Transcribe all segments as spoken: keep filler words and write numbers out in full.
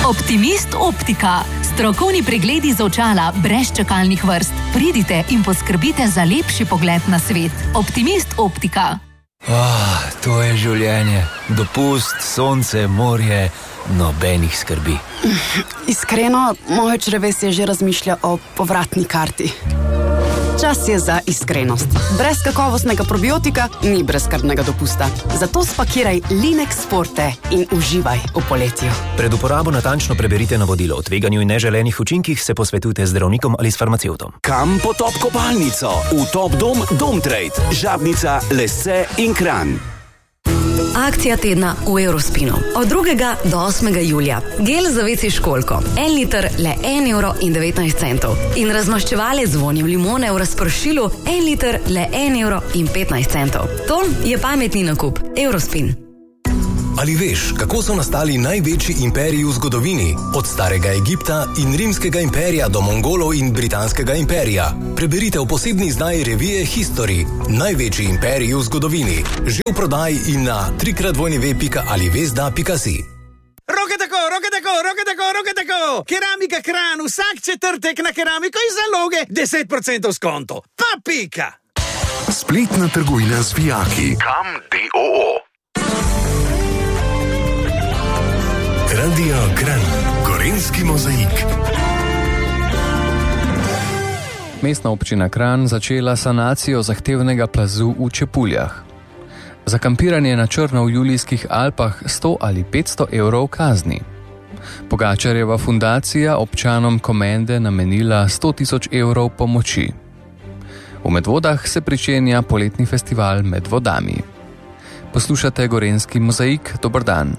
Optimist Optika. Strokovni pregledi z očala brez čakalnih vrst. Pridite in poskrbite za lepši pogled na svet. Optimist Optika. Oh, to je življenje. Dopust, sonce, morje, nobenih skrbi. Iskreno, moje črevesje že razmišlja o povratni karti. Čas je za iskrenost. Brez kakovostnega probiotika ni brezskrbnega dopusta. Zato spakiraj Linex Forte in uživaj v poletju. Pred uporabo natančno preberite navodilo. O tveganju in neželenih učinkih se posvetujte z zdravnikom ali s farmacevtom. Kam po Top kopalnico? V Top Dom Domtrade. Žabnica, Lesce in Kranj. Akcija tedna v Eurospinu. Od drugega do osmega julija. Gel za veci školjko. En liter le en evro in devetnajst centov. In razmaščevalec z vonjem limone v razpršilu. En liter le en evro in petnajst centov. To je pametni nakup. Eurospin. Ali veš, kako so nastali največji imperiji v zgodovini? Od starega Egipta in rimskega imperija do Mongolov in britanskega imperija. Preberite v posebni izdaji revije History. Največji imperiji v zgodovini. Že v prodaji in na trikrat dvojni pika ali vezda pika si. Roke tako, roke tako, roke tako, roke tako. Keramika Kranj, vsak četrtek na keramiko iz zaloge deset procentov skonto. Pa pika. Spletna trgovina z vijaki. Kam D O O. Radio Kranj, gorenjski mozaik. Mestna občina Kranj začela sanacijo zahtevnega plazu v Čepuljah. Za kampiranje na črno v Julijskih Alpah sto ali petsto evrov kazni. Pogačarjeva fundacija občanom Komende namenila sto tisoč evrov pomoči. V Medvodah se pričenja poletni festival Med vodami. Poslušate gorenjski mozaik, dober dan.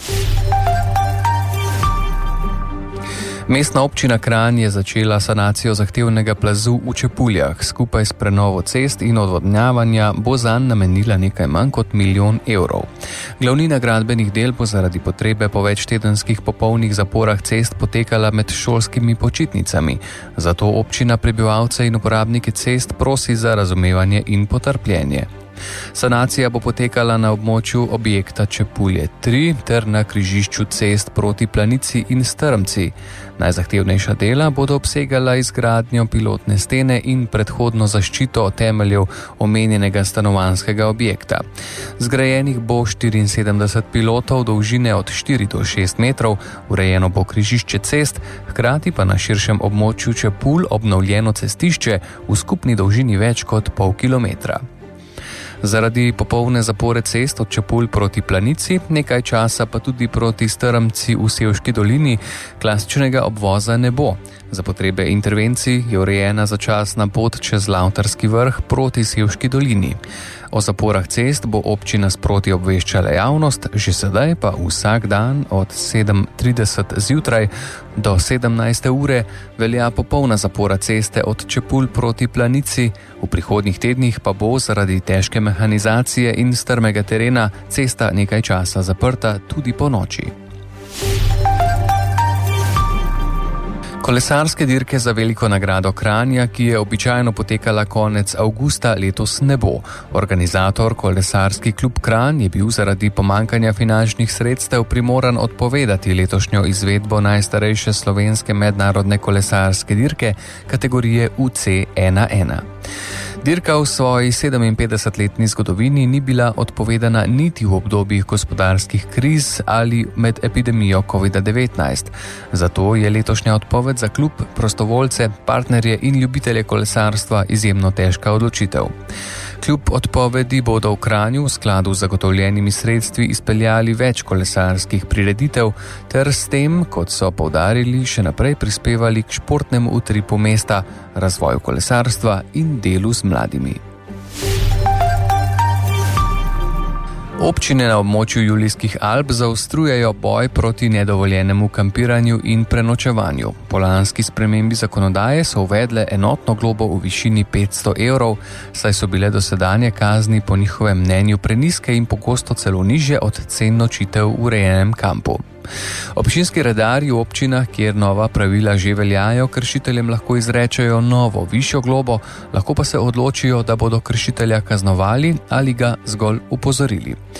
Mestna občina Kranj je začela sanacijo zahtevnega plazu v Čepuljah. Skupaj s prenovo cest in odvodnjavanja bo zanj namenila nekaj manj kot milijon evrov. Glavnina gradbenih del bo zaradi potrebe po večtedenskih popolnih zaporah cest potekala med šolskimi počitnicami. Zato občina prebivalce in uporabnike cest prosi za razumevanje in potrpljenje. Sanacija bo potekala na območju objekta Čepulje tri ter na križišču cest proti Planici in Strmci. Najzahtevnejša dela bodo obsegala izgradnjo pilotne stene in predhodno zaščito temeljev omenjenega stanovanjskega objekta. Zgrajenih bo štiriinsedemdeset pilotov dolžine od štiri do šest metrov, urejeno bo križišče cest, hkrati pa na širšem območju Čepulj obnovljeno cestišče v skupni dolžini več kot pol kilometra. Zaradi popolne zapore cest od Čepulj proti Planici, nekaj časa pa tudi proti Strmci v Sevški dolini, klasičnega obvoza ne bo. Za potrebe intervencij je urejena začasna pot čez Lavtarski vrh proti Sevški dolini. O zaporah cest bo občina sproti obveščala javnost, že sedaj pa vsak dan od sedem trideset zjutraj do sedemnajste ure velja popolna zapora ceste od Čepulj proti Planici, v prihodnjih tednih pa bo zaradi težke mehanizacije in strmega terena cesta nekaj časa zaprta tudi po noči. Kolesarske dirke za veliko nagrado Kranja, ki je običajno potekala konec avgusta, letos ne bo. Organizator Kolesarski klub Kranj je bil zaradi pomankanja finančnih sredstev primoran odpovedati letošnjo izvedbo najstarejše slovenske mednarodne kolesarske dirke kategorije U C ena ena. Dirka v svoji sedeminpetdesetletni zgodovini ni bila odpovedana niti v obdobjih gospodarskih kriz ali med epidemijo kovida devetnajst. Zato je letošnja odpoved za klub, prostovoljce, partnerje in ljubitelje kolesarstva izjemno težka odločitev. Kljub odpovedi bodo v Kranju v skladu z zagotovljenimi sredstvi izpeljali več kolesarskih prireditev ter s tem, kot so poudarili, še naprej prispevali k športnemu utripu mesta, razvoju kolesarstva in delu z mladimi. Občine na območju Julijskih Alp zaostrujejo boj proti nedovoljenemu kampiranju in prenočevanju. Po lanski spremembi zakonodaje so uvedle enotno globo v višini petsto evrov, saj so bile dosedanje kazni po njihovem mnenju prenizke in pogosto celo nižje od cen nočitev v urejenem kampu. Občinski redarji v občinah, kjer nova pravila že veljajo, kršiteljem lahko izrečejo novo, višjo globo, lahko pa se odločijo, da bodo kršitelja kaznovali ali ga zgolj upozorili.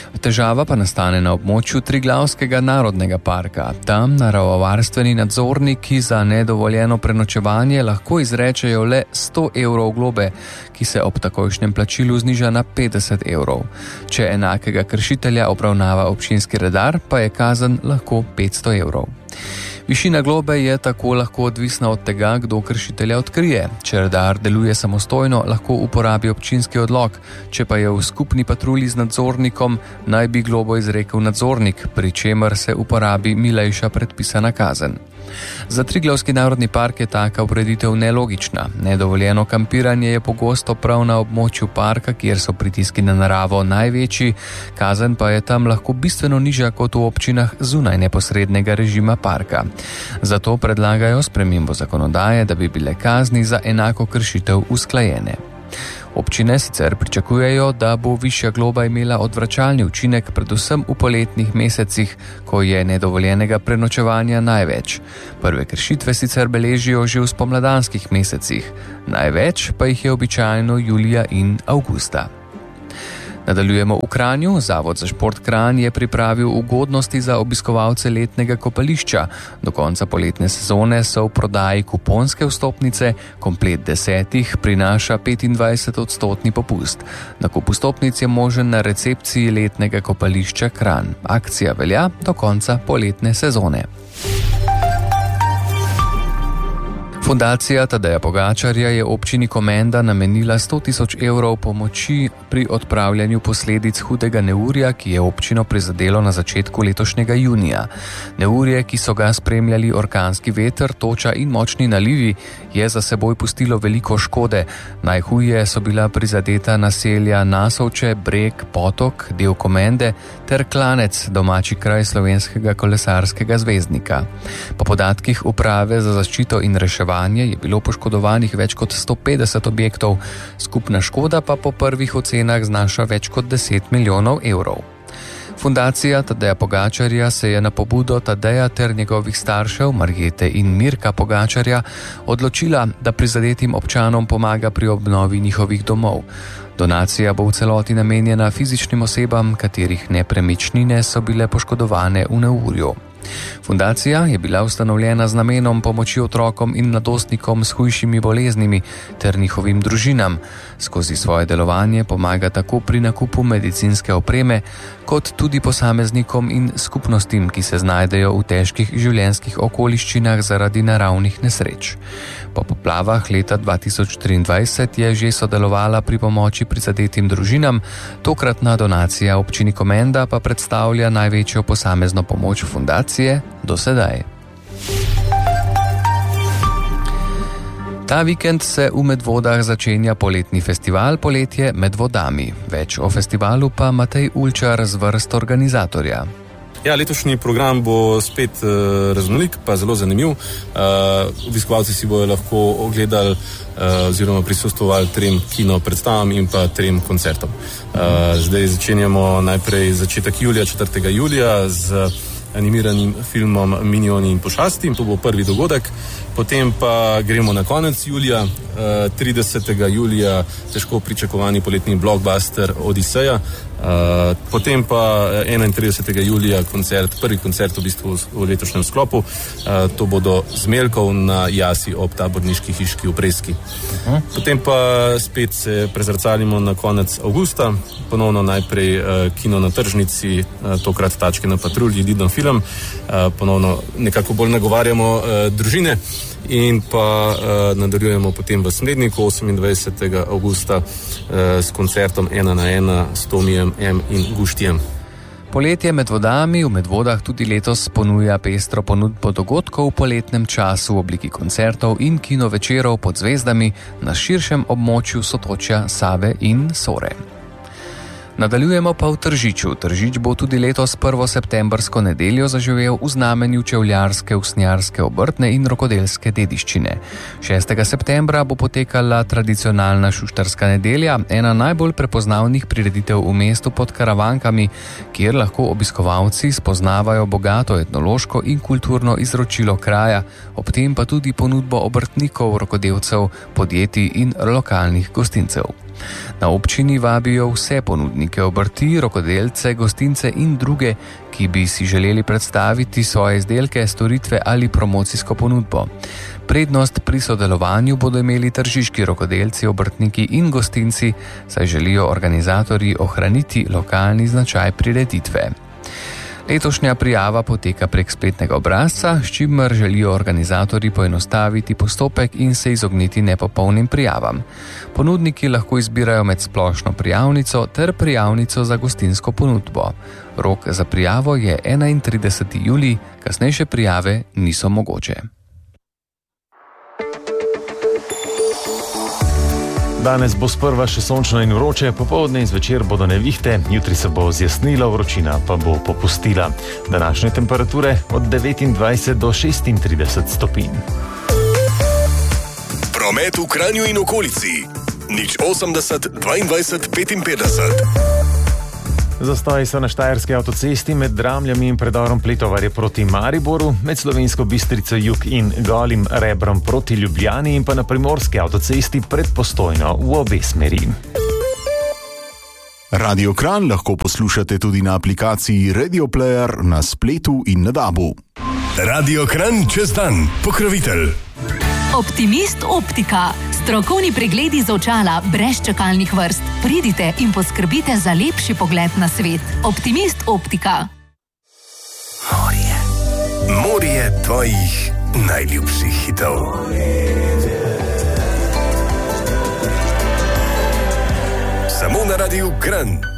Težava pa nastane na območju Triglavskega narodnega parka. Tam naravovarstveni nadzorniki za nedovoljeno prenočevanje lahko izrečejo le sto evrov globe, ki se ob takojšnjem plačilu zniža na petdeset evrov. Če enakega kršitelja obravnava občinski redar, pa je kazen lahko petsto evrov. Višina globe je tako lahko odvisna od tega, kdo kršitelja odkrije. Če redar deluje samostojno, lahko uporabi občinski odlok, če pa je v skupni patrulji z nadzornikom, naj bi globo izrekel nadzornik, pri čemer se uporabi milejša predpisana kazen. Za Triglavski narodni park je taka ureditev nelogična. Nedovoljeno kampiranje je pogosto prav na območju parka, kjer so pritiski na naravo največji, kazen pa je tam lahko bistveno nižja kot v občinah zunaj neposrednega režima parka. Zato predlagajo spremembo zakonodaje, da bi bile kazni za enako kršitev usklajene. Občine sicer pričakujejo, da bo višja globa imela odvračalni učinek predvsem v poletnih mesecih, ko je nedovoljenega prenočevanja največ. Prve kršitve sicer beležijo že v spomladanskih mesecih, največ pa jih je običajno julija in avgusta. Nadaljujemo v Kranju. Zavod za šport Kranj je pripravil ugodnosti za obiskovalce letnega kopališča. Do konca poletne sezone so v prodaji kuponske vstopnice, komplet desetih prinaša petindvajset odstotni popust. Nakup vstopnic je možen na recepciji letnega kopališča Kranj. Akcija velja do konca poletne sezone. Fundacija Tadeja Pogačarja je občini Komenda namenila sto tisoč evrov pomoči pri odpravljanju posledic hudega neurja, ki je občino prizadelo na začetku letošnjega junija. Neurje, ki so ga spremljali orkanski veter, toča in močni nalivi, je za seboj pustilo veliko škode. Najhuje so bila prizadeta naselja Nasovče, Breg, Potok, del Komende ter Klanec, domači kraj Slovenskega kolesarskega zvezdnika. Po podatkih Uprave za zaščito in reševanje je bilo poškodovanih več kot sto petdeset objektov, skupna škoda pa po prvih ocenah znaša več kot deset milijonov evrov. Fundacija Tadeja Pogačarja se je na pobudo Tadeja ter njegovih staršev Marjete in Mirka Pogačarja odločila, da prizadetim občanom pomaga pri obnovi njihovih domov. Donacija bo v celoti namenjena fizičnim osebam, katerih nepremičnine so bile poškodovane v neurju. Fundacija je bila ustanovljena z namenom pomoči otrokom in mladostnikom s hujšimi boleznimi ter njihovim družinam. Skozi svoje delovanje pomaga tako pri nakupu medicinske opreme, kot tudi posameznikom in skupnostim, ki se znajdejo v težkih življenjskih okoliščinah zaradi naravnih nesreč. Po poplavah leta dva tisoč triindvajset je že sodelovala pri pomoči prizadetim družinam, tokratna donacija občini Komenda pa predstavlja največjo posamezno pomoč fundacije do sedaj. Ta vikend se v Medvodah začenja poletni festival Poletje med vodami. Več o festivalu pa Matej Ulčar z vrst organizatorja. Ja, letošnji program bo spet uh, raznolik, pa zelo zanimiv. Uh, obiskovalci si bojo lahko ogledali uh, oziroma prisostvovali trem kino predstavam in pa trem koncertom. Uh, zdaj začenjamo najprej začetek julija, četrtega julija z animiranim filmom Minioni in pošasti. To bo prvi dogodek. Potem pa gremo na konec julija, tridesetega julija težko pričakovani poletni blockbuster Odiseja. Potem pa enaintridesetega julija koncert, prvi koncert v bistvu v letošnjem sklopu. To bodo Zmeljkov na jasi ob taborniški hiški v Preski. Potem pa spet se prezrcalimo na konec avgusta. Ponovno najprej kino na tržnici, tokrat Tačke na patrulji, Didon film. Ponovno nekako bolj nagovarjamo družine. In pa uh, nadaljujemo potem v Smledniku osemindvajsetega avgusta uh, s koncertom ena na ena s Tomijem M. in Guštijem. Poletje med vodami v Medvodah tudi letos ponuja pestro ponudbo dogodkov v poletnem času v obliki koncertov in kinovečerov pod zvezdami na širšem območju sotočja Save in Sore. Nadaljujemo pa v Tržiču. Tržič bo tudi letos prvo septembrsko nedeljo zaživel v znamenju čevljarske, usnjarske, obrtne in rokodelske dediščine. šestega septembra bo potekala tradicionalna šuštarska nedelja, ena najbolj prepoznavnih prireditev v mestu pod Karavankami, kjer lahko obiskovalci spoznavajo bogato etnološko in kulturno izročilo kraja, ob tem pa tudi ponudbo obrtnikov, rokodelcev, podjetij in lokalnih gostincev. Na občini vabijo vse ponudnike obrti, rokodelce, gostince in druge, ki bi si želeli predstaviti svoje izdelke, storitve ali promocijsko ponudbo. Prednost pri sodelovanju bodo imeli tržiški rokodelci, obrtniki in gostinci, saj želijo organizatorji ohraniti lokalni značaj prireditve. Letošnja prijava poteka prek spletnega obrazca, s čimer želijo organizatorji poenostaviti postopek in se izogniti nepopolnim prijavam. Ponudniki lahko izbirajo med splošno prijavnico ter prijavnico za gostinsko ponudbo. Rok za prijavo je enaintrideseti julij, kasnejše prijave niso mogoče. Danes bo sprva še sončno in vroče, popoldne in zvečer bodo nevihte, jutri se bo zjasnila, vročina pa bo popustila. Današnje temperature od devetindvajset do šestintrideset stopinj. Promet v Kranju in okolici. nič osemdeset dvaindvajset petinpetdeset. Zastoji so na štajerski avtocesti med Dramljami in predorom Pletovarje proti Mariboru, med Slovensko Bistrico jug in Golim Rebrom proti Ljubljani in pa na primorski avtocesti pred Postojno v obe smeri. Radio Kranj lahko poslušate tudi na aplikaciji Radio Player na spletu in na dabu. Radio Kranj čez dan, pokrovitelj. Optimist optika. Strokovni pregledi z očala brez čakalnih vrst. Pridite in poskrbite za lepši pogled na svet. Optimist optika. Morje. Morje tvojih najljubših hitov. Samo na Radiu Kranj.